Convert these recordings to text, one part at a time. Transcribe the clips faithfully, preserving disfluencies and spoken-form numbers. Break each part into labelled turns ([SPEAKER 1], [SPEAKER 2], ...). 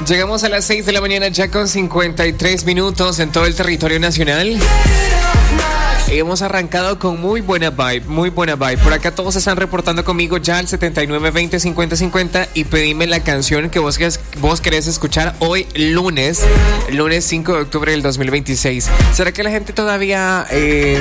[SPEAKER 1] Llegamos a las seis de la mañana ya con cincuenta y tres minutos en todo el territorio nacional. Y hemos arrancado con muy buena vibe, muy buena vibe. Por acá todos están reportando conmigo ya al setenta y nueve veinte cincuenta cincuenta y pedime la canción que vos, vos querés escuchar hoy lunes, lunes cinco de octubre del dos mil veintiséis. ¿Será que la gente todavía, eh,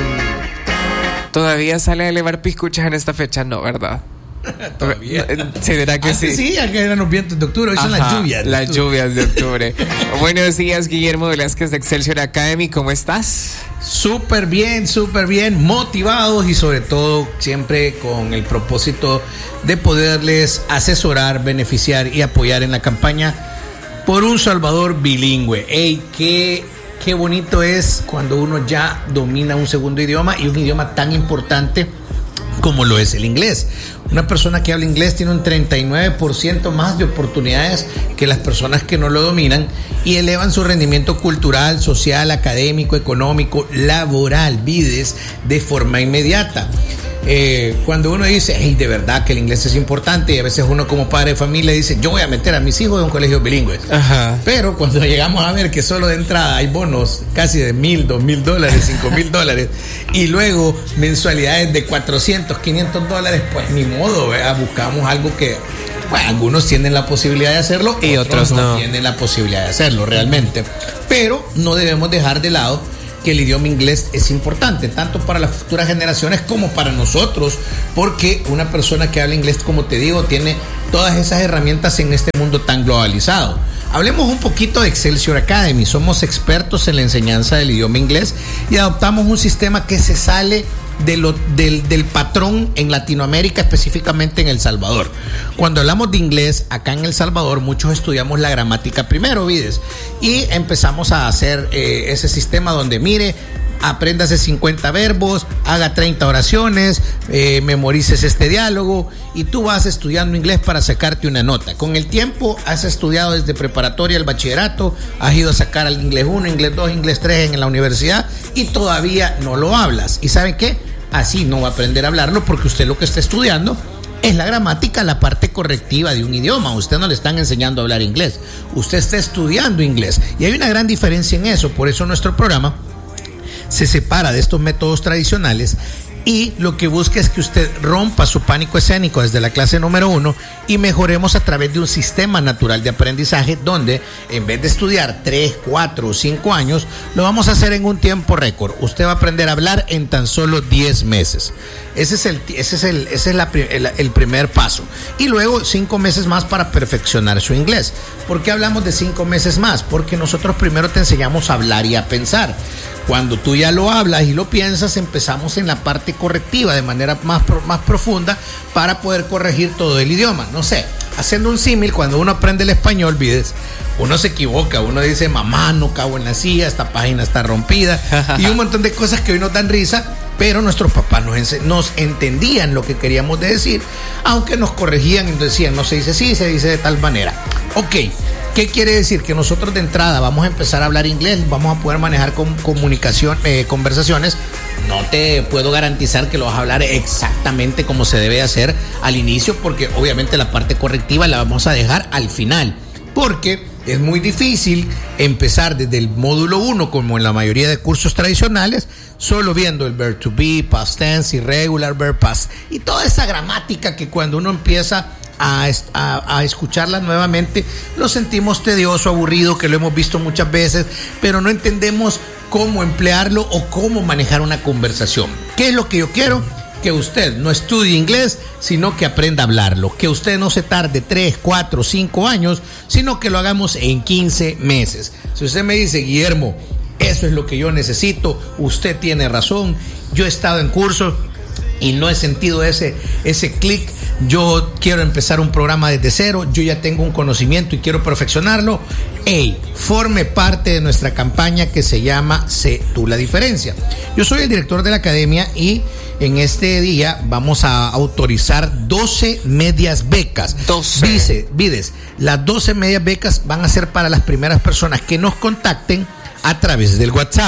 [SPEAKER 1] todavía sale a elevar piscuchas en esta fecha? No, ¿verdad?
[SPEAKER 2] Todavía.
[SPEAKER 1] ¿Será que
[SPEAKER 2] Antes
[SPEAKER 1] sí?
[SPEAKER 2] Sí, acá eran los vientos de octubre, hoy son
[SPEAKER 1] Ajá,
[SPEAKER 2] las lluvias.
[SPEAKER 1] Las
[SPEAKER 2] octubre.
[SPEAKER 1] lluvias de octubre. Buenos días, Guillermo Velázquez de Excelsior Academy, ¿cómo estás?
[SPEAKER 2] Súper bien, súper bien, motivados y sobre todo siempre con el propósito de poderles asesorar, beneficiar y apoyar en la campaña por un Salvador bilingüe. ¡Ey, qué, qué bonito es cuando uno ya domina un segundo idioma y un idioma tan importante como lo es el inglés! Una persona que habla inglés tiene un treinta y nueve por ciento más de oportunidades que las personas que no lo dominan y elevan su rendimiento cultural, social, académico, económico, laboral, vides, de forma inmediata. Eh, cuando uno dice, hey, de verdad que el inglés es importante, y a veces uno como padre de familia dice, yo voy a meter a mis hijos en un colegio bilingüe.
[SPEAKER 1] Ajá.
[SPEAKER 2] Pero cuando llegamos a ver que solo de entrada hay bonos casi de mil, dos mil dólares, cinco mil dólares, y luego mensualidades de cuatrocientos, quinientos dólares, pues ni modo, ¿verdad? Buscamos algo que, bueno, algunos tienen la posibilidad de hacerlo
[SPEAKER 1] y otros, otros no.
[SPEAKER 2] no tienen la posibilidad de hacerlo realmente. Pero no debemos dejar de lado que el idioma inglés es importante, tanto para las futuras generaciones como para nosotros, porque una persona que habla inglés, como te digo, tiene todas esas herramientas en este mundo tan globalizado. Hablemos un poquito de Excelsior Academy. Somos expertos en la enseñanza del idioma inglés y adoptamos un sistema que se sale de lo, del, del patrón en Latinoamérica, específicamente en El Salvador. Cuando hablamos de inglés, acá en El Salvador, muchos estudiamos la gramática primero, ¿vides? Y empezamos a hacer eh, ese sistema donde, mire, apréndase cincuenta verbos, haga treinta oraciones, eh, memorices este diálogo y tú vas estudiando inglés para sacarte una nota. Con el tiempo has estudiado desde preparatoria al bachillerato, has ido a sacar al inglés uno, inglés dos, inglés tres en la universidad y todavía no lo hablas. ¿Y saben qué? Así no va a aprender a hablarlo porque usted lo que está estudiando es la gramática, la parte correctiva de un idioma. Usted no le están enseñando a hablar inglés, usted está estudiando inglés y hay una gran diferencia en eso. Por eso nuestro programa se separa de estos métodos tradicionales y lo que busca es que usted rompa su pánico escénico desde la clase número uno y mejoremos a través de un sistema natural de aprendizaje donde en vez de estudiar tres, cuatro o cinco años, lo vamos a hacer en un tiempo récord. Usted va a aprender a hablar en tan solo diez meses. Ese es el, ese es el, ese es la, el, el primer paso. Y luego cinco meses más para perfeccionar su inglés. ¿Por qué hablamos de cinco meses más? Porque nosotros primero te enseñamos a hablar y a pensar. Cuando tú ya lo hablas y lo piensas, empezamos en la parte correctiva de manera más, más profunda para poder corregir todo el idioma. No sé, haciendo un símil, cuando uno aprende el español, vides, uno se equivoca, uno dice, mamá, no cago en la silla, esta página está rompida, y un montón de cosas que hoy nos dan risa, pero nuestros papás nos, nos entendían lo que queríamos decir, aunque nos corregían y nos decían, no se dice así, se dice de tal manera. Ok, ¿qué quiere decir? Que nosotros de entrada vamos a empezar a hablar inglés, vamos a poder manejar con, comunicación, eh, conversaciones. No te puedo garantizar que lo vas a hablar exactamente como se debe hacer al inicio, porque obviamente la parte correctiva la vamos a dejar al final, porque es muy difícil empezar desde el módulo uno, como en la mayoría de cursos tradicionales, solo viendo el verb to be, past tense, irregular verb, past, y toda esa gramática que cuando uno empieza A, a, a escucharla nuevamente lo sentimos tedioso, aburrido, que lo hemos visto muchas veces, pero no entendemos cómo emplearlo o cómo manejar una conversación. ¿Qué es lo que yo quiero? Que usted no estudie inglés, sino que aprenda a hablarlo, que usted no se tarde tres, cuatro, cinco años, sino que lo hagamos en quince meses. Si usted me dice, Guillermo, eso es lo que yo necesito, usted tiene razón, yo he estado en cursos y no he sentido ese, ese clic, yo quiero empezar un programa desde cero, yo ya tengo un conocimiento y quiero perfeccionarlo, hey, forme parte de nuestra campaña que se llama Sé tú la diferencia. Yo soy el director de la academia y en este día vamos a autorizar doce medias becas.
[SPEAKER 1] doce.
[SPEAKER 2] Dice, Vides, las doce medias becas van a ser para las primeras personas que nos contacten a través del WhatsApp.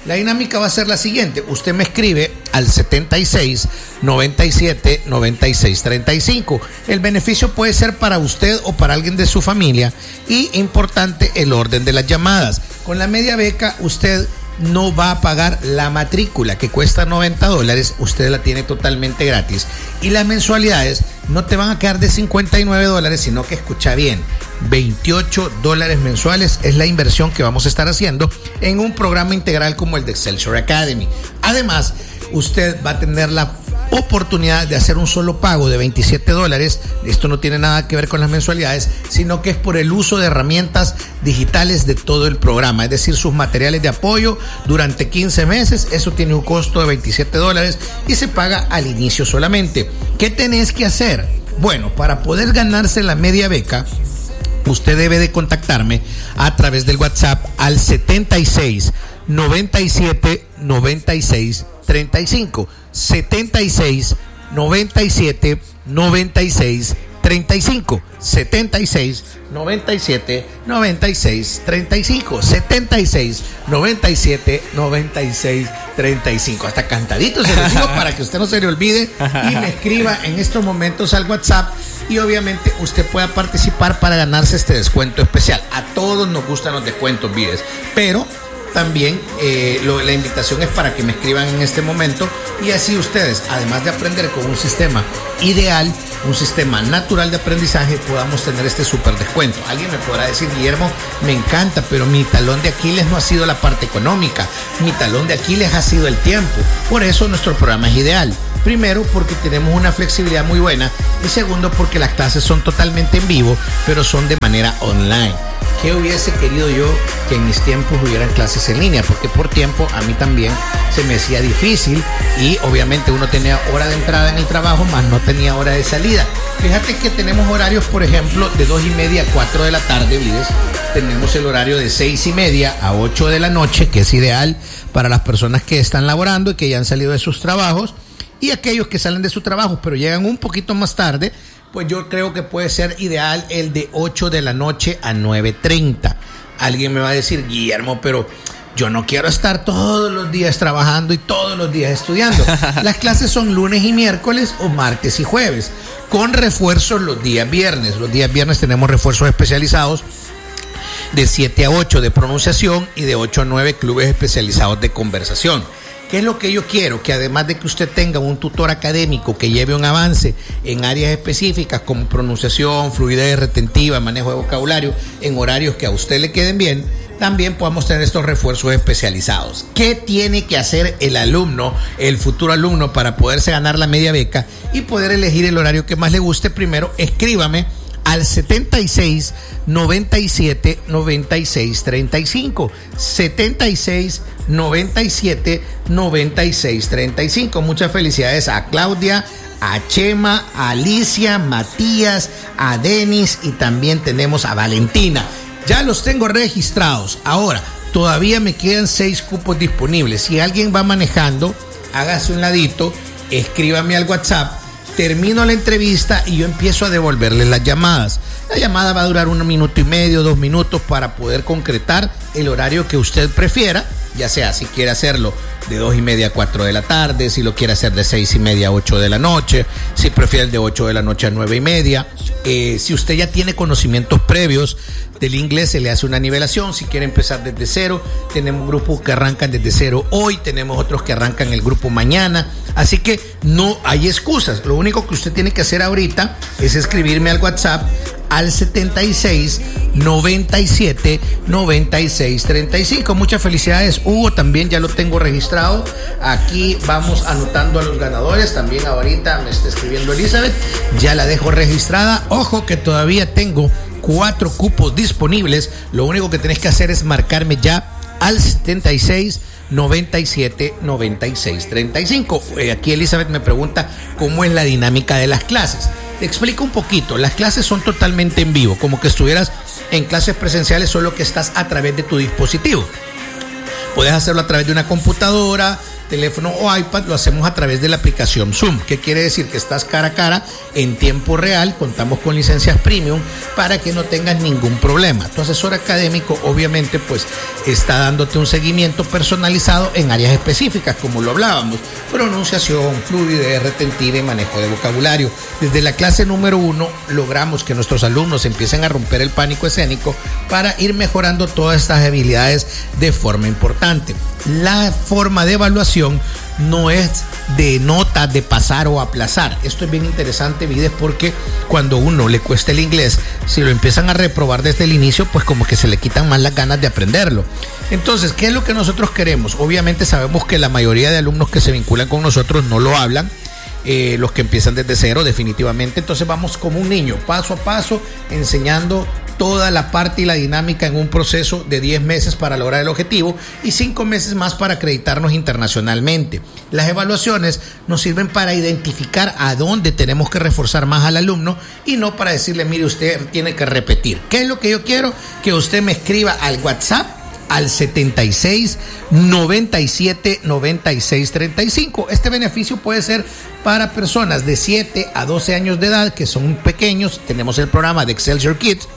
[SPEAKER 2] La dinámica va a ser la siguiente. Usted me escribe al setenta y seis, noventa y siete, noventa y seis, treinta y cinco. El beneficio puede ser para usted o para alguien de su familia. Y importante, el orden de las llamadas. Con la media beca, usted no va a pagar la matrícula, que cuesta noventa dólares, usted la tiene totalmente gratis. Y las mensualidades no te van a quedar de cincuenta y nueve dólares, sino que, escucha bien, veintiocho dólares mensuales es la inversión que vamos a estar haciendo en un programa integral como el de Excelsior Academy. Además, usted va a tener la oportunidad de hacer un solo pago de veintisiete dólares. Esto no tiene nada que ver con las mensualidades, sino que es por el uso de herramientas digitales de todo el programa, es decir, sus materiales de apoyo durante quince meses. Eso tiene un costo de veintisiete dólares y se paga al inicio solamente. ¿Qué tenés que hacer? Bueno, para poder ganarse la media beca, usted debe de contactarme a través del WhatsApp al setenta y seis, noventa y siete, noventa y seis, treinta y cinco. setenta y seis, noventa y siete, noventa y seis, treinta y cinco. setenta y seis, noventa y siete, noventa y seis, treinta y cinco. setenta y seis, noventa y siete, noventa y seis, treinta y cinco. Hasta cantadito se lo digo para que usted no se le olvide y me escriba en estos momentos al WhatsApp, y obviamente usted pueda participar para ganarse este descuento especial. A todos nos gustan los descuentos, Vives, pero también eh, lo, la invitación es para que me escriban en este momento, y así ustedes, además de aprender con un sistema ideal, un sistema natural de aprendizaje, podamos tener este súper descuento. Alguien me podrá decir: Guillermo, me encanta, pero mi talón de Aquiles no ha sido la parte económica, mi talón de Aquiles ha sido el tiempo. Por eso nuestro programa es ideal. Primero, porque tenemos una flexibilidad muy buena, y segundo, porque las clases son totalmente en vivo, pero son de manera online. ¿Qué hubiese querido yo que en mis tiempos hubieran clases en línea? Porque por tiempo a mí también se me hacía difícil, y obviamente uno tenía hora de entrada en el trabajo, más no tenía hora de salida. Fíjate que tenemos horarios, por ejemplo, de dos y media a cuatro de la tarde, ¿vides? Tenemos el horario de seis y media a ocho de la noche, que es ideal para las personas que están laborando y que ya han salido de sus trabajos, y aquellos que salen de sus trabajos pero llegan un poquito más tarde, pues yo creo que puede ser ideal el de ocho de la noche a nueve treinta. Alguien me va a decir: Guillermo, pero yo no quiero estar todos los días trabajando y todos los días estudiando. Las clases son lunes y miércoles, o martes y jueves, con refuerzos los días viernes. Los días viernes tenemos refuerzos especializados de siete a ocho de pronunciación y de ocho a nueve clubes especializados de conversación. ¿Qué es lo que yo quiero? Que además de que usted tenga un tutor académico que lleve un avance en áreas específicas como pronunciación, fluidez retentiva, manejo de vocabulario, en horarios que a usted le queden bien, también podamos tener estos refuerzos especializados. ¿Qué tiene que hacer el alumno, el futuro alumno, para poderse ganar la media beca y poder elegir el horario que más le guste? Primero, escríbame al setenta y seis, noventa y siete, noventa y seis, treinta y cinco. setenta y seis, noventa y siete, noventa y seis, treinta y cinco. Muchas felicidades a Claudia, a Chema, a Alicia, Matías, a Denis, y también tenemos a Valentina. Ya los tengo registrados. Ahora, todavía me quedan seis cupos disponibles. Si alguien va manejando, hágase un ladito, escríbame al WhatsApp, termino la entrevista y yo empiezo a devolverles las llamadas. La llamada va a durar un minuto y medio, dos minutos, para poder concretar el horario que usted prefiera, ya sea si quiere hacerlo de dos y media a cuatro de la tarde, si lo quiere hacer de seis y media a ocho de la noche, si prefiere el de ocho de la noche a nueve y media. Eh, si usted ya tiene conocimientos previos del inglés, se le hace una nivelación. Si quiere empezar desde cero, tenemos grupos que arrancan desde cero hoy, tenemos otros que arrancan el grupo mañana, así que no hay excusas. Lo único que usted tiene que hacer ahorita es escribirme al WhatsApp al setenta y seis, noventa y siete, noventa y seis, treinta y cinco. Muchas felicidades, Hugo, también ya lo tengo registrado. Aquí vamos anotando a los ganadores. También ahorita me está escribiendo Elizabeth, ya la dejo registrada. Ojo que todavía tengo cuatro cupos disponibles. Lo único que tenés que hacer es marcarme ya al setenta y seis, noventa y siete, noventa y seis, treinta y cinco. Eh, aquí Elizabeth me pregunta cómo es la dinámica de las clases. Te explico un poquito. Las clases son totalmente en vivo, como que estuvieras en clases presenciales, solo que estás a través de tu dispositivo. Puedes hacerlo a través de una computadora, teléfono o iPad, lo hacemos a través de la aplicación Zoom. ¿Qué quiere decir? Que estás cara a cara en tiempo real, contamos con licencias premium para que no tengas ningún problema. Tu asesor académico obviamente pues está dándote un seguimiento personalizado en áreas específicas, como lo hablábamos: pronunciación, fluidez, retentiva y manejo de vocabulario. Desde la clase número uno logramos que nuestros alumnos empiecen a romper el pánico escénico para ir mejorando todas estas habilidades de forma importante. La forma de evaluación no es de notas, de pasar o aplazar. Esto es bien interesante, Vides, porque cuando uno le cuesta el inglés, si lo empiezan a reprobar desde el inicio, pues como que se le quitan más las ganas de aprenderlo. Entonces, ¿qué es lo que nosotros queremos? Obviamente sabemos que la mayoría de alumnos que se vinculan con nosotros no lo hablan. Eh, los que empiezan desde cero, definitivamente. Entonces vamos como un niño, paso a paso, enseñando toda la parte y la dinámica en un proceso de diez meses para lograr el objetivo y cinco meses más para acreditarnos internacionalmente. Las evaluaciones nos sirven para identificar a dónde tenemos que reforzar más al alumno y no para decirle: mire, usted tiene que repetir. ¿Qué es lo que yo quiero? Que usted me escriba al WhatsApp al setenta y seis, noventa y siete, noventa y seis, treinta y cinco. Este beneficio puede ser para personas de siete a doce años de edad que son pequeños. Tenemos el programa de Excelsior Kids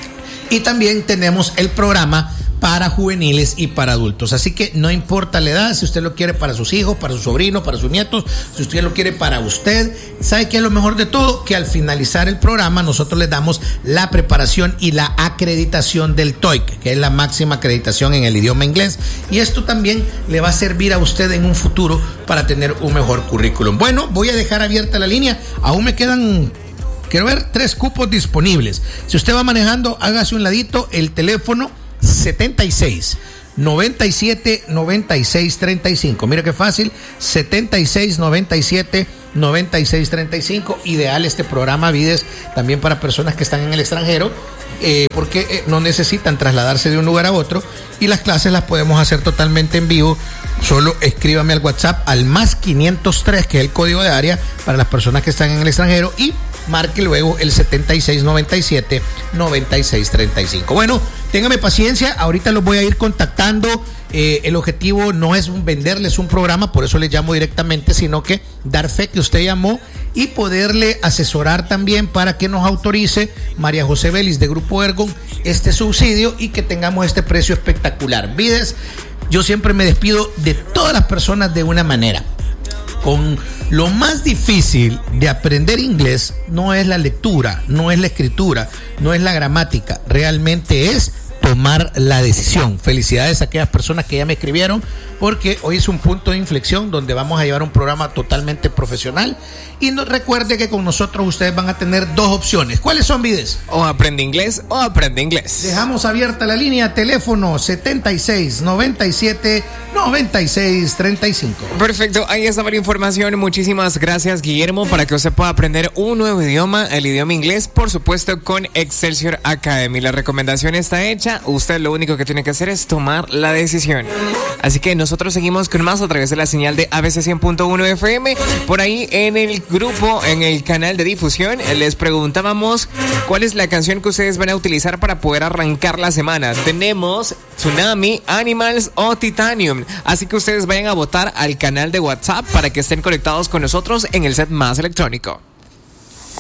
[SPEAKER 2] y también tenemos el programa para juveniles y para adultos. Así que no importa la edad, si usted lo quiere para sus hijos, para sus sobrinos, para sus nietos, si usted lo quiere para usted. ¿Sabe qué es lo mejor de todo? Que al finalizar el programa nosotros les damos la preparación y la acreditación del TOEIC, que es la máxima acreditación en el idioma inglés, y esto también le va a servir a usted en un futuro para tener un mejor currículum. Bueno, voy a dejar abierta la línea. Aún me quedan, quiero ver, tres cupos disponibles. Si usted va manejando, hágase un ladito el teléfono setenta y seis, noventa y siete, noventa y seis, treinta y cinco. Mira qué fácil, setenta y seis, noventa y siete, noventa y seis, treinta y cinco. Ideal este programa, Vides, también para personas que están en el extranjero, eh, porque eh, no necesitan trasladarse de un lugar a otro y las clases las podemos hacer totalmente en vivo. Solo escríbame al WhatsApp al más quinientos tres, que es el código de área para las personas que están en el extranjero, y marque luego el setenta y seis, noventa y siete, noventa y seis, treinta y cinco. Bueno, téngame paciencia, ahorita los voy a ir contactando. Eh, el objetivo no es venderles un programa, por eso les llamo directamente, sino que dar fe que usted llamó y poderle asesorar también para que nos autorice María José Vélez de Grupo Ergon este subsidio y que tengamos este precio espectacular. Vides, yo siempre me despido de todas las personas de una manera. Con lo más difícil de aprender inglés no es la lectura, no es la escritura, no es la gramática, realmente es tomar la decisión. Felicidades a aquellas personas que ya me escribieron, porque hoy es un punto de inflexión donde vamos a llevar un programa totalmente profesional. Y no, recuerde que con nosotros ustedes van a tener dos opciones. ¿Cuáles son, Vides?
[SPEAKER 1] O aprende inglés o aprende inglés.
[SPEAKER 2] Dejamos abierta la línea, teléfono setenta y seis, noventa y siete, noventa y seis, treinta y cinco.
[SPEAKER 1] Perfecto, ahí está la información. Muchísimas gracias, Guillermo, para que usted pueda aprender un nuevo idioma, el idioma inglés, por supuesto, con Excelsior Academy. La recomendación está hecha. Usted lo único que tiene que hacer es tomar la decisión. Así que nosotros seguimos con más a través de la señal de A B C cien punto uno F M. Por ahí en el grupo, en el canal de difusión, les preguntábamos cuál es la canción que ustedes van a utilizar para poder arrancar la semana. Tenemos Tsunami, Animals o Titanium. Así que ustedes vayan a votar al canal de WhatsApp para que estén conectados con nosotros en el set más electrónico.